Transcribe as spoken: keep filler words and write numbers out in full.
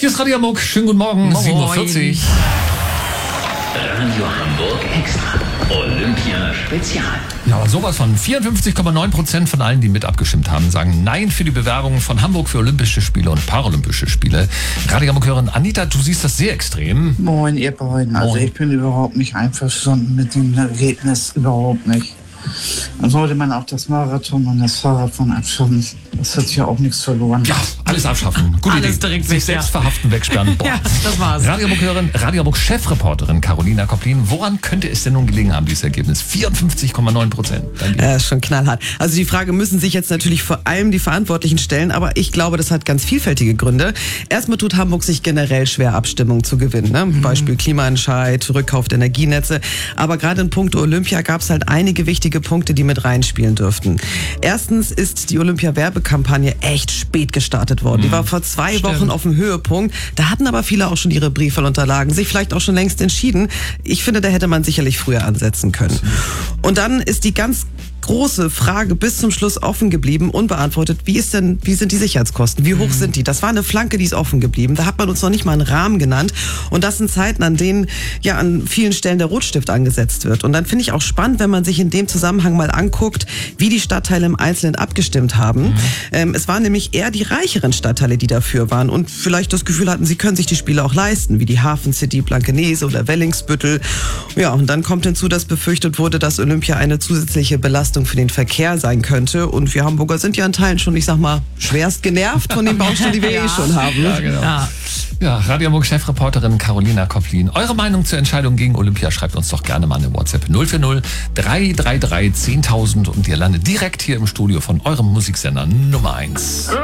Hier ist Radio Hamburg. Schönen guten Morgen. Moin. sieben Uhr vierzig. Radio Hamburg Extra. Olympia Spezial. Ja, aber sowas von vierundfünfzig Komma neun Prozent von allen, die mit abgestimmt haben, sagen Nein für die Bewerbung von Hamburg für Olympische Spiele und Paralympische Spiele. Radio Hamburg-Hörerin Anita, du siehst das sehr extrem. Moin, ihr beiden. Also Moin. ich bin überhaupt nicht einverstanden mit dem Ergebnis, überhaupt nicht. Dann sollte man auch das Marathon und das Fahrrad von abschaffen. Das hat ja auch nichts verloren. Ja, alles abschaffen. Gute Alles Idee. direkt Sich weg, selbst ja. verhaften, wegsperren. Boah. Ja, das war's. Radio Hamburg-Hörerin, Radio Hamburg-Chefreporterin Carolina Koplin. Woran könnte es denn nun gelegen haben, dieses Ergebnis? vierundfünfzig Komma neun Prozent. Ja, ist schon knallhart. Also die Frage müssen sich jetzt natürlich vor allem die Verantwortlichen stellen, aber ich glaube, das hat ganz vielfältige Gründe. Erstmal tut Hamburg sich generell schwer, Abstimmungen zu gewinnen. Ne? Mhm. Beispiel Klimaentscheid, Rückkauf der Energienetze. Aber gerade in puncto Olympia gab es halt einige wichtige Punkte, die mit reinspielen dürften. Erstens ist die Olympia-Werbekampagne echt spät gestartet worden. Mhm. Die war vor zwei Stimmt. Wochen auf dem Höhepunkt. Da hatten aber viele auch schon ihre Briefwahlunterlagen, sich vielleicht auch schon längst entschieden. Ich finde, da hätte man sicherlich früher ansetzen können. Und dann ist die ganz große Frage bis zum Schluss offen geblieben, unbeantwortet. Wie ist denn, wie sind die Sicherheitskosten? Wie hoch mhm. sind die? Das war eine Flanke, die ist offen geblieben. Da hat man uns noch nicht mal einen Rahmen genannt. Und das sind Zeiten, an denen ja an vielen Stellen der Rotstift angesetzt wird. Und dann finde ich auch spannend, wenn man sich in dem Zusammenhang mal anguckt, wie die Stadtteile im Einzelnen abgestimmt haben. Mhm. Ähm, es waren nämlich eher die reicheren Stadtteile, die dafür waren und vielleicht das Gefühl hatten, sie können sich die Spiele auch leisten, wie die Hafen City, Blankenese oder Wellingsbüttel. Ja, und dann kommt hinzu, dass befürchtet wurde, dass Olympia eine zusätzliche Belastung für den Verkehr sein könnte. Und wir Hamburger sind ja in Teilen schon, ich sag mal, schwerst genervt von den Baustellen, die wir Ja. eh schon haben. Ja, genau. Ja. Ja, Radio Hamburg-Chefreporterin Carolina Koplin. Eure Meinung zur Entscheidung gegen Olympia schreibt uns doch gerne mal eine WhatsApp null vier null drei drei drei zehntausend und ihr landet direkt hier im Studio von eurem Musiksender Nummer eins.